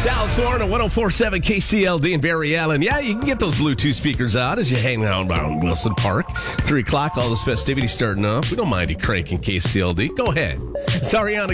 It's Alex Warren at 104.7 KCLD in Barry Allen. Yeah, you can get those Bluetooth speakers out as you hang out around Wilson Park. 3 o'clock, all this festivity starting up. We don't mind you cranking KCLD. Go ahead. It's Ariana